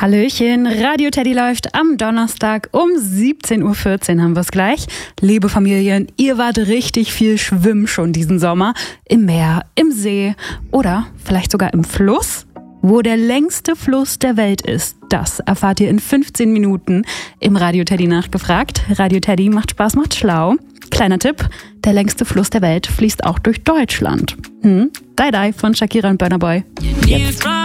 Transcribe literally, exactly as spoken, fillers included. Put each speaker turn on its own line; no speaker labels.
Hallöchen, Radio Teddy läuft am Donnerstag um siebzehn Uhr vierzehn haben wir es gleich. Liebe Familien, ihr wart richtig viel schwimmen schon diesen Sommer. Im Meer, im See oder vielleicht sogar im Fluss. Wo der längste Fluss der Welt ist, das erfahrt ihr in fünfzehn Minuten im Radio Teddy nachgefragt. Radio Teddy macht Spaß, macht schlau. Kleiner Tipp, der längste Fluss der Welt fließt auch durch Deutschland. Hm? Die Die von Shakira und Burna Boy. Jetzt.